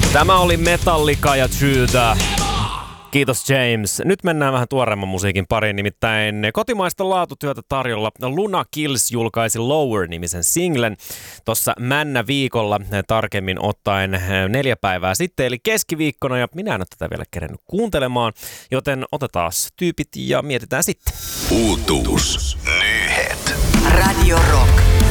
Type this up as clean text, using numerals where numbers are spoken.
Tämä oli Metallica ja Truth. Kiitos James. Nyt mennään vähän tuoreemman musiikin pariin, nimittäin kotimaista laatutyötä tarjolla. Luna Kills julkaisi Lower-nimisen singlen tuossa Männä viikolla, tarkemmin ottaen 4 päivää sitten, eli keskiviikkona, ja minä en ole tätä vielä kerennyt kuuntelemaan, joten otetaan tyypit ja mietitään sitten. Uutuus. Nyhet. Radio Rock.